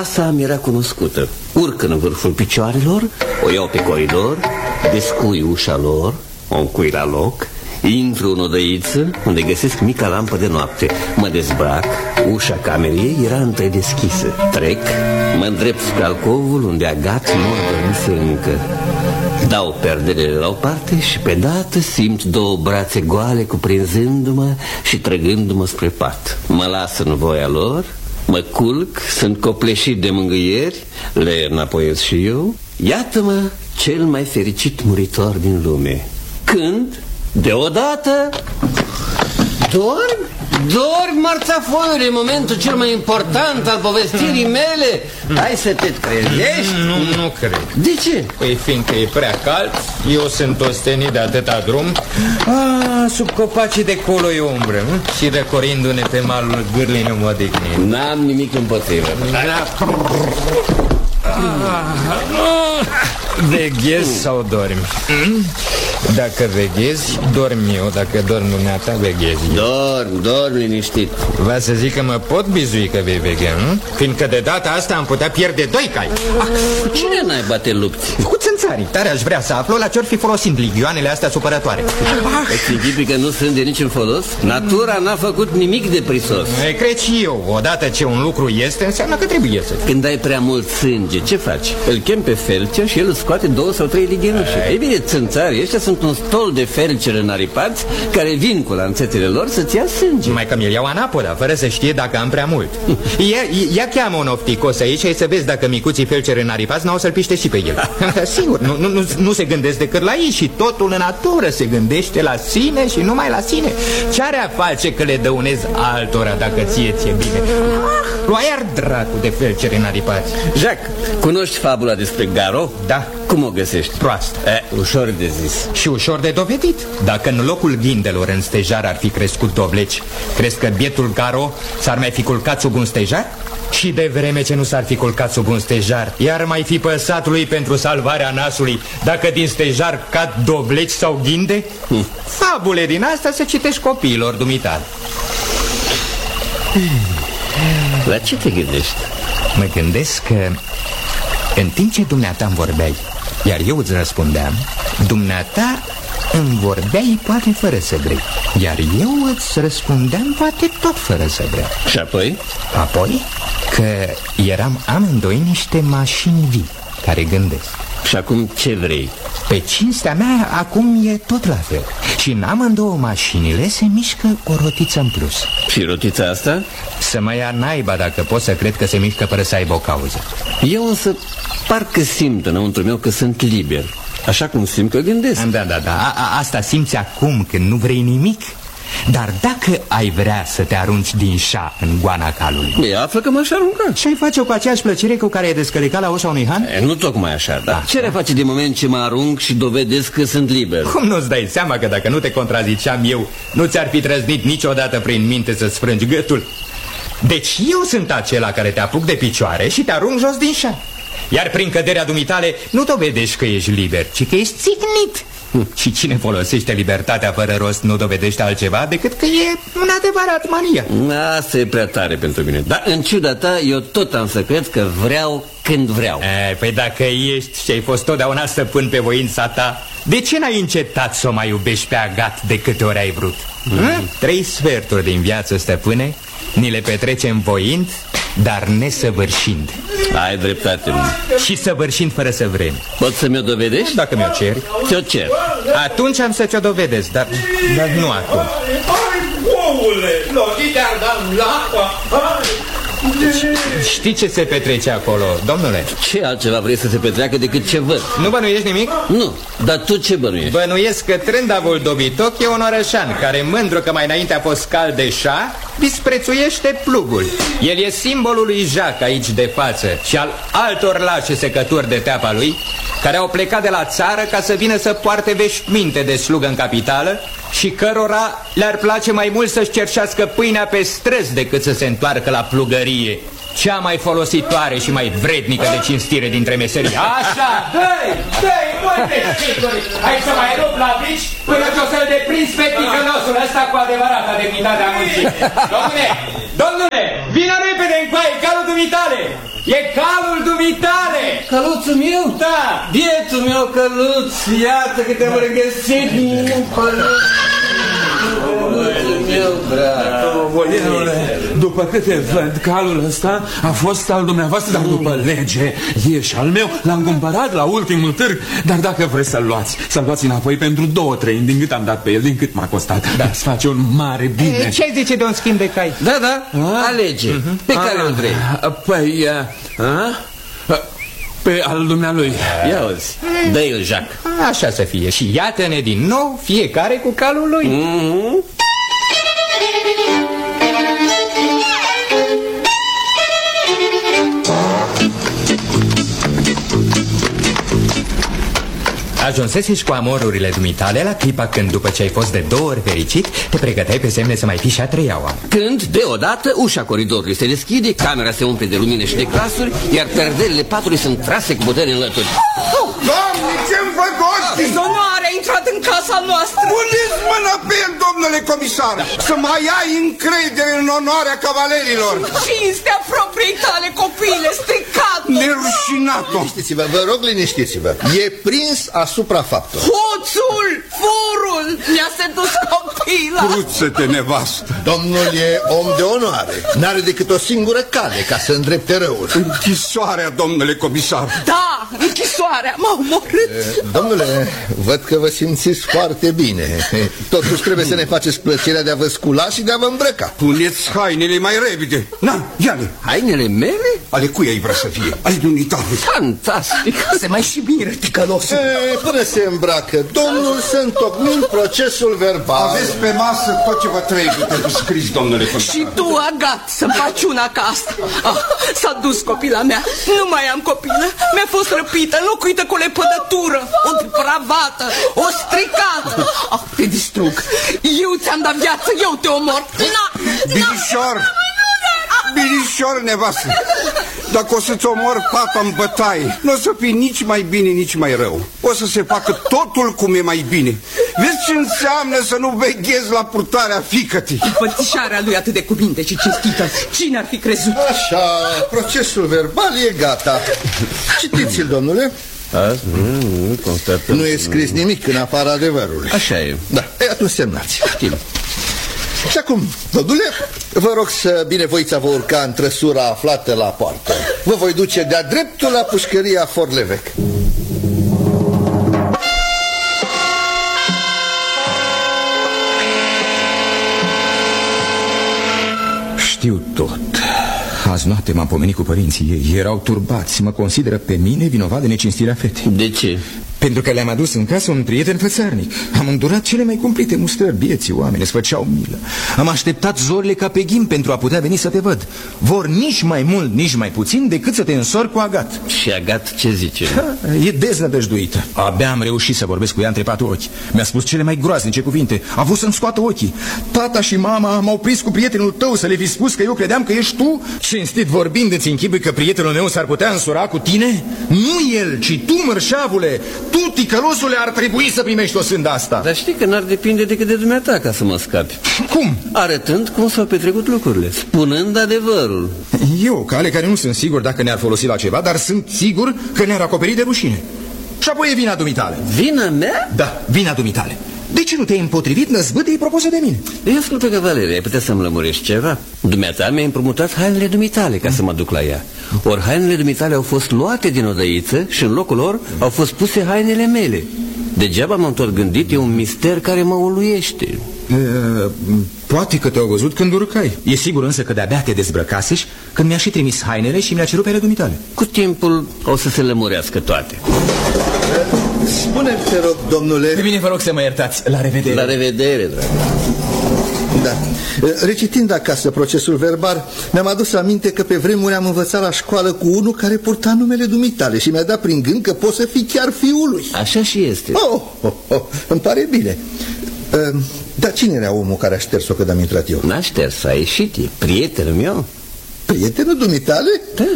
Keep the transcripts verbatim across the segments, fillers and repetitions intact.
Casa mi era cunoscută. Urc în vârful picioarelor, o iau pe coridor, descui ușa lor, o încui la loc, intru în odăiță unde găsesc mica lampă de noapte. Mă dezbrac, ușa camerei era întâi deschisă. Trec, mă îndrept spre alcovul unde Agat nu adormise încă. Dau perdelele la o parte și pe dată simt două brațe goale cuprinzându-mă și trăgându-mă spre pat. Mă las în voia lor, mă culc, sunt copleșit de mângâieri, le înapoiez și eu. Iată-mă cel mai fericit muritor din lume, când, deodată, dormi? Dormi, marțafoiule, în momentul cel mai important al povestirii mele. Hai să te trezești. Nu, nu cred. De ce? Păi fiindcă e prea cald, eu sunt ostenit de atâta drum. Ah, sub copacii de colo e umbră, nu? Și răcorindu-ne pe malul gârlii ne odihnim. N-am nimic împotrivă. Veghezi sau dormi? Dacă veghezi, dorm eu. Dacă dorm dumneata, veghezi. Dorm, dorm liniștit. Va să zic că mă pot bizui că vei veghea, nu? Fiindcă de data asta am putea pierde doi cai. Ah, cu cine naiba te lupți? Cu țânțarii. Tare aș vrea să aflu la ce-or fi folosind ligioanele astea supărătoare. Ah. Îți închipui că nu sunt de niciun folos? Natura n-a făcut nimic de prisos. E, cred și eu. Odată ce un lucru este, înseamnă că trebuie să. Când ai prea mult sânge, ce faci? Îl chem pe felcer și el îți scoate două sau trei lighenușe. Ei bine, țânțarii ăștia sunt un stol de felceri înaripați care vin cu lanțetele lor să-ți ia sânge. Mai că mi-l iau anapoda, fără să știe dacă am prea mult. Ia, ia cheamă un ofticos aici și să vezi dacă micuții felceri înaripați n-au să-l piște și pe el. Sigur, nu, nu, nu, nu se gândesc decât la ei și totul în natură se gândește la sine și numai la sine. Ce-are a face că le dăunezi altora dacă ție ți-e bine? Lua iar dracu de felceri înaripați. Jacques, cunoști fabula despre Garo? Da. Cum o găsești? Proastă. E, ușor de zis. Și ușor de dovedit. Dacă în locul ghindelor în stejar ar fi crescut dovleci, crezi că bietul Garo s-ar mai fi culcat sub un stejar? Și de vreme ce nu s-ar fi culcat sub un stejar, iar mai fi păsat lui pentru salvarea nasului, dacă din stejar cad dovleci sau ghinde? Hm. Fabule din asta să citești copiilor dumitale. La ce te gândești? Mă gândesc că în timp ce dumneata îmi vorbeai, iar eu îți răspundeam, dumneata îmi vorbeai poate fără să vrei, iar eu îți răspundeam poate tot fără să vreau. Și apoi? Apoi că eram amândoi niște mașini vii care gândesc. Și acum ce vrei? Pe cinstea mea acum e tot la fel. Și în amândouă mașinile se mișcă o rotiță în plus. Și rotița asta? Să mă ia naiba dacă pot să cred că se mișcă fără să aibă o cauză. Eu însă parcă simt înăuntru meu că sunt liber, așa cum simt că gândesc. Da, da, da, a, a, asta simți acum când nu vrei nimic. Dar dacă ai vrea să te arunci din șa în goana calului, Băi, află că m-aș arunca. și ai face-o cu aceeași plăcere cu care ai descălicat la ușa unui han? E, nu tocmai așa, dar da, ce da. face din moment ce mă arunc și dovedesc că sunt liber? Cum nu-ți dai seama că dacă nu te contraziceam eu, nu ți-ar fi trăznit niciodată prin minte să-ți frângi gâtul? Deci eu sunt acela care te apuc de picioare și te arunc jos din șa. Iar prin căderea dumitale nu dovedești că ești liber, ci că ești țignit. Hm. Și cine folosește libertatea fără rost nu dovedește altceva decât că e un adevărat mania. Asta e prea tare pentru mine. Dar în ciuda ta, eu tot am să cred că vreau când vreau. E, păi dacă ești și ai fost totdeauna stăpân pe voința ta, de ce n-ai încetat să o mai iubești pe Agat de câte ori ai vrut? Mm. Trei sferturi din viață, stăpâne, ni le petrecem voind, dar nesăvârșind. Ai dreptate. Și săvârșind fără să vrem. Poți să mi-o dovedești? Dacă mi-o ceri. Ți-o cer. Atunci am să ți-o dovedesc, dar, dar nu acum. Știi ce se petrece acolo, domnule? Ce altceva vrei să se petreacă decât ce văd? Nu bănuiești nimic? Nu, dar tu ce bănuiești? Bănuiesc că Trândavul Dobitoc e un orășan care, mândru că mai înainte a fost cal de șa, disprețuiește plugul. El e simbolul lui Jacques aici de față și al altor lașe secături de teapa lui, care au plecat de la țară ca să vină să poarte veșminte de slugă în capitală și cărora le-ar place mai mult să-și cerșească pâinea pe străzi decât să se întoarcă la plugărie, cea mai folositoare și mai vrednică de cinstire dintre meserii. Așa, dă-i, dă-i, multe știturi. Hai să mai rup la bici până ce o să-l deprinzi pe ticălosul ăsta cu adevărata demnitate a muncii. Dom'le, Domnule, vină repede încoaie, calul dumitale! E calul dumitale! Căluțul meu? Da! Bietul meu căluț, iată că te-am regăsit, căluț. Căluțul meu, drag. Voienule, după câte văd, calul ăsta a fost al dumneavoastră, dar după lege e și al meu. L-am cumpărat la ultimul târg, dar dacă vreți să-l luați, să-l luați înapoi pentru două treimi din cât am dat pe el, din cât m-a costat. Da, îți face un mare bine. E, ce-ai zice de un schimb de cai? Da, da, a? Alege. Pe a, care îl vrei? Păi, a? Pe al dumnealui. Ia auzi, dă-i-l, Jacques. Așa să fie. Și iată-ne din nou, fiecare cu calul lui. Mm-hmm. Ajunsesești cu amorurile dumitale la clipa când, după ce ai fost de două ori fericit, te pregăteai pe semne să mai fii și a treia oară. Când, deodată, ușa coridorului se deschide, camera se umple de lumine și de clasuri, iar perdelele patului sunt trase cu putere în lături. Doamne, ce-mi văd ochii? Zonoare a intrat în casa noastră. Puneți mâna pe el, domnule comisar, să mai ai încredere în onoarea cavalerilor. Cinstea propriei tale, copile, stricat. Nerușinat-o. Liniștiți-vă, vă rog, liniștiți-vă. E prins asupra faptului. Hoțul, furul, mi-a sedus copila. Cruță-te, nevastă. Domnul e om de onoare. N-are decât o singură cale ca să îndrepte răul. Închisoarea, domnule comisar. Da, închisoarea, m-a omorât. Domnule, văd că vă simțiți foarte bine. Totuși trebuie să ne faceți plăcerea de a vă scula și de a vă îmbrăca. Puneți hainele mai repede. Na, ia-le. Hainele mele? Ale cui ai vrea să fie? Ale dumitale. Fantastic. Se mai și miră, ticălosul. E, până se îmbracă domnul, să întocmim procesul verbal. Aveți pe masă tot ce vă trebuie pentru scris, domnule comisar. Și tu, Agat, să-mi faci una ca asta. Ah, s-a dus copila mea. Nu mai am copilă. Mi-a fost răpită, înlocuită cu o lepădătură. O depravată, o stricată. Ah, te distrug. Eu ți-am dat viață, eu te omor. Na, Binișor, binișor, nevastă. Dacă o să-ți omor fata în bătaie, nu o să fii nici mai bine, nici mai rău. O să se facă totul cum e mai bine. Vezi ce înseamnă să nu veghezi la purtarea fiică-tii? Fățișarea lui atât de cuvinte și cinstită. Cine ar fi crezut? Așa, procesul verbal e gata. Citiți-l, domnule. Azi, nu, nu, constatăm. Nu e scris nimic în afara adevărului. Așa e. Da, e, atunci semnați. Știm. Și acum, domnule, vă rog să binevoiți a vă urca în trăsura aflată la poartă. Vă voi duce de-a dreptul la pușcăria Forlevec. Știu tot. Azi noapte m-am pomenit cu părinții ei. Erau turbați. Mă consideră pe mine vinovat de necinstirea fetei. De ce? Pentru că le-am adus în casă un prieten fățarnic. Am îndurat cele mai cumplite mustrări. Bieții oameni îți făceau milă. Am așteptat zorile ca pe ghim pentru a putea veni să te văd. Vor nici mai mult, nici mai puțin decât să te însori cu Agat. Și Agat ce zice? Ha, e deznădăjduită. Abia am reușit să vorbesc cu ea între patru ochi. Mi-a spus cele mai groaznice cuvinte. A vrut să-mi scoată ochii. Tata și mama m-au prins cu prietenul tău să le fi spus că eu credeam că ești tu. Cinstit vorbind, îți închipui că prietenul meu s-ar putea însura cu tine? Nu el, ci tu, mărșavule. Tu, ticălosule, ar trebui să primești o sândă asta. Dar știi că n-ar depinde decât de dumneata ca să mă scapi. Cum? Arătând cum s-au petrecut lucrurile, spunând adevărul. E o cale care nu sunt sigur dacă ne-ar folosi la ceva, dar sunt sigur că ne-ar acoperi de rușine. Și apoi e vina dumitale. Vina mea? Da, vina dumitale. De ce nu te-ai împotrivit năzbâtei propuse de mine? Ei, ascultă, cavalerie, ai putea să-mi lămurești ceva? Dumneata mi-a împrumutat hainele dumitale ca să mă duc la ea. Ori hainele dumitale au fost luate din odăiță și în locul lor au fost puse hainele mele. Degeaba m-am tot gândit, e un mister care mă uluiește. E, poate că te-au văzut când urcai. E sigur însă că de-abia te dezbrăcaseși când mi-a și trimis hainele și mi-a cerut pe ale dumitale. Cu timpul o să se lămurească toate. Spune-mi, te rog, domnule. Pe bine, vă rog să mă iertați. La revedere. La revedere, dragă. Da. Recitind acasă procesul verbal, mi-am adus aminte că pe vremuri am învățat la școală cu unul care purta numele dumitale și mi-a dat prin gând că poți să fii chiar fiul lui. Așa și este. Oh, oh, oh, îmi pare bine. uh, Dar cine era omul care a șters-o când am intrat eu? N-a șters, a ieșit, e prietenul meu. Prietenul dumitale? Da.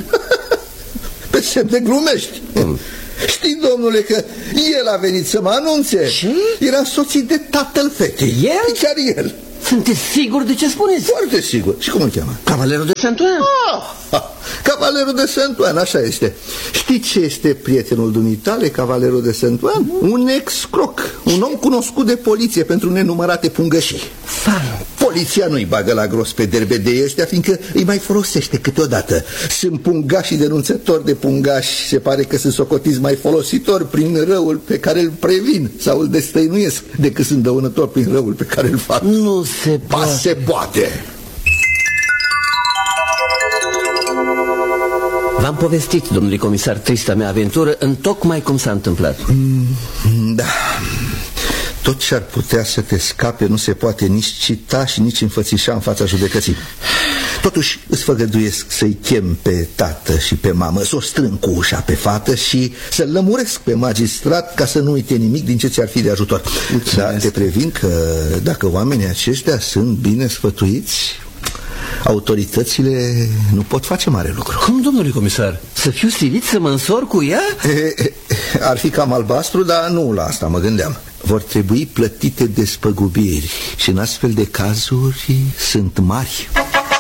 Pe semn de glumești. Mm. Știi, domnule, că el a venit să mă anunțe. Ce? Era soțit de tatăl fetei. El? Chiar el. Sunteți sigur de ce spuneți? Foarte sigur. Și cum îl cheamă? Cavalerul de Saint-Ouen. Ah, Cavalerul de Saint-Ouen, așa este. Știi ce este prietenul dumitale, Cavalerul de Saint-Ouen? Un ex-croc, un om cunoscut de poliție pentru nenumărate pungășii. Poliția nu-i bagă la gros pe derbedei ăștia, fiindcă îi mai folosește câteodată. Sunt pungași denunțători de pungași. Se pare că sunt socotiți mai folositori prin răul pe care îl previn sau îl destăinuiesc decât sunt dăunători prin răul pe care îl fac. Nu se ba, poate. se poate. V-am povestit, domnule comisar, trista mea aventură în tocmai cum s-a întâmplat. Mm, da. Tot ce ar putea să te scape nu se poate nici cita și nici înfățișa în fața judecății. Totuși îți făgăduiesc să-i chem pe tată și pe mamă, să o strâng cu ușa pe fată și să-l lămuresc pe magistrat ca să nu uite nimic din ce ți-ar fi de ajutor. Dar te previn că dacă oamenii aceștia sunt bine sfătuiți, autoritățile nu pot face mare lucru. Cum, domnule comisar? Să fiu silit să mă însor cu ea? E, ar fi cam albastru, dar nu la asta mă gândeam. Vor trebui plătite despăgubiri și în astfel de cazuri sunt mari.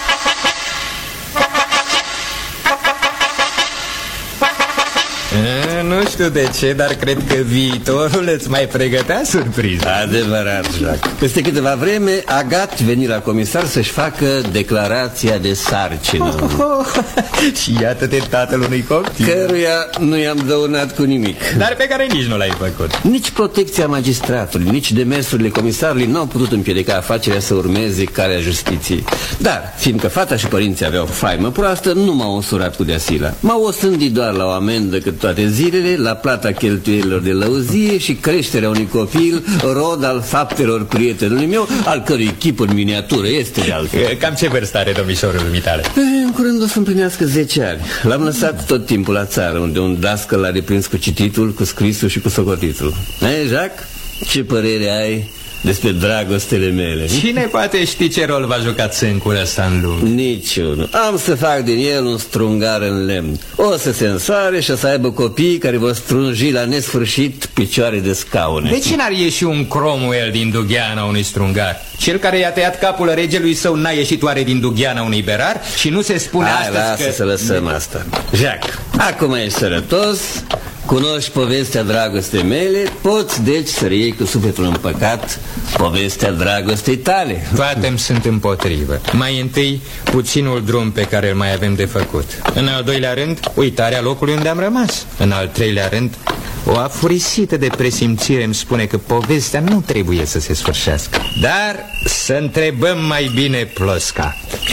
E, nu știu de ce, dar cred că viitorul îți mai pregătea surpriză. Adevărat, Jacques. Peste câteva vreme, Agat veni la comisar să-și facă declarația de sarcină. Oh, oh, și iată-te tatăl unui copil căruia nu i-am dăunat cu nimic. Dar pe care nici nu l-ai făcut. Nici protecția magistratului, nici demersurile comisarului n-au putut împiedica afacerea să urmeze calea justiției. Dar, fiindcă fata și părinții aveau faimă proastă, nu m-au însurat cu deasila. M-au osândit doar la o amendă cât toate zilele, la plata cheltuielilor de lăuzie și creșterea unui copil, rod al faptelor prietenului meu, al cărui chip în miniatură este de altfel. Cam ce vârstă are domnișorul dumitale? În curând o să împlinească zece ani. L-am lăsat tot timpul la țară, unde un dascăl l-a reprins cu cititul, cu scrisul și cu socotitul. Ei, Jacques, ce părere ai despre dragostele mele? Cine poate ști ce rol va juca țâncul ăsta în lume? Niciunul. Am să fac din el un strungar în lemn. O să se însoare și o să aibă copii care vor strunji la nesfârșit picioare de scaune. De ce n-ar ieși un Cromwell din dugheana unui strungar? Cel care i-a tăiat capul regelui său n-a ieșit oare din dugheana unui berar? Și nu se spune Hai, astăzi lasă că... să lăsăm asta. Jacques, acum ești sărătos, cunoști povestea dragostei mele, poți deci să reiei cu sufletul împăcat povestea dragostei tale. Toate-mi sunt împotrivă. Mai întâi, puținul drum pe care îl mai avem de făcut. În al doilea rând, uitarea locului unde am rămas. În al treilea rând, o afurisită de presimțire îmi spune că povestea nu trebuie să se sfârșească. Dar să întrebăm mai bine Plosca.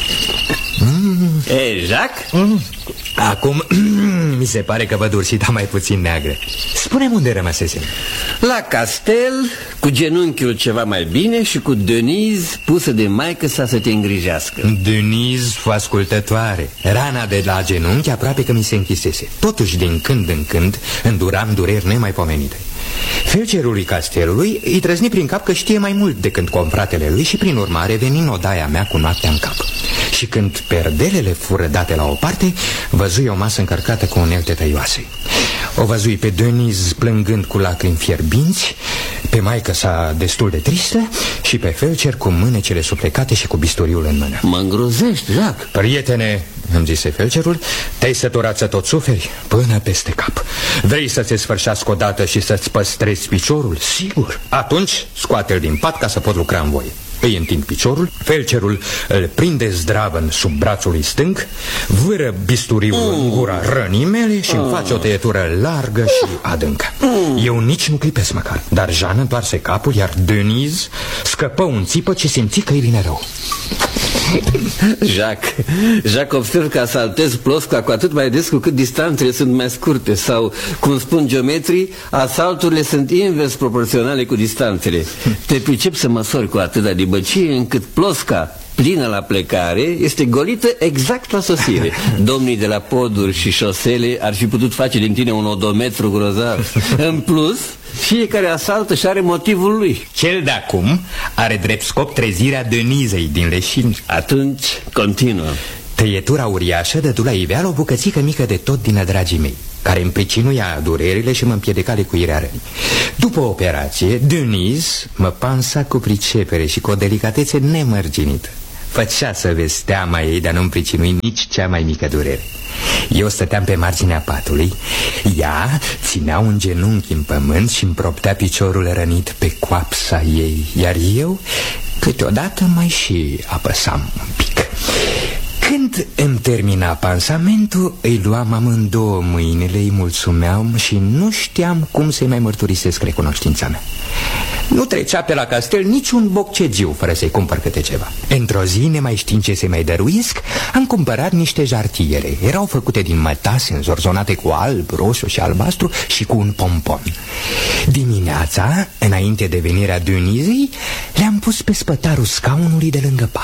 mm. Ei, Jacques? Mm. Acum mi se pare că văd ursita mai puțin neagră. Spune-mi unde rămăsesem. La castel, cu genunchiul ceva mai bine și cu Denise pusă de maică sa să te îngrijească. Denise fu ascultătoare. Rana de la genunchi aproape că mi se închisese. Totuși, din când în când, înduram dureri nemaipomenite. Felcerului castelului îi trăzni prin cap că știe mai mult decât confratele lui și prin urmare veni în odaia mea cu noaptea în cap. Și când perdelele fură date la o parte, văzui o masă încărcată cu unelte tăioase. O văzui pe Denise plângând cu lacrimi fierbinți, pe maică sa destul de tristă și pe felcer cu mânecele suplecate și cu bisturiul în mână. Mă îngrozești, Jacques. Prietene, îmi zise felcerul, te-ai săturat să tot suferi până peste cap. Vrei să-ți sfârșească odată și să-ți păstrezi piciorul? Sigur. Atunci scoate-l din pat ca să pot lucra în voie. Îi întind piciorul, felcerul îl prinde zdravăn sub brațul lui stâng, vâră bisturiul mm. în gura rănii mele și îmi face o tăietură largă și adâncă. mm. Eu nici nu clipesc măcar, dar Jean întoarse capul, iar Denise scăpă un țipă ce simți că îi vine rău. Jacques, Jacques observ că asaltez Plosca cu atât mai des cu cât distanțele sunt mai scurte. Sau, cum spun geometrii, asalturile sunt invers proporționale cu distanțele. Te pricep să măsori cu atâta dibăcie încât Plosca, plină la plecare, este golită exact la sosire. Domnii de la poduri și șosele ar fi putut face din tine un odometru grozav. În plus, fiecare asaltă și are motivul lui. Cel de acum are drept scop trezirea Denisei din leșin. Atunci, continuă. Te Tăietura uriașă dădu la iveală o bucățică mică de tot din dragii mei, care îmi pricinuia durerile și mă împiedica lecuirea rănii. După operație, Denise mă pansa cu pricepere și cu o delicatețe nemărginită. Făcea să vezi teama ei, dar nu-mi pricinui nici cea mai mică durere. Eu stăteam pe marginea patului, ea ținea un genunchi în pământ și îmi proptea piciorul rănit pe coapsa ei, iar eu câteodată mai și apăsam un pic. Când îmi termina pansamentul, îi luam amândouă mâinile, îi mulțumeam și nu știam cum să-i mai mărturisesc recunoștința mea. Nu trecea pe la castel niciun boccegiu fără să-i cumpăr câte ceva. Într-o zi, nemai știind ce să-i mai dăruiesc, am cumpărat niște jartiere. Erau făcute din mătase înzorzonate cu alb, roșu și albastru și cu un pompon. Dimineața, înainte de venirea Denizei, le-am pus pe spătarul scaunului de lângă pat.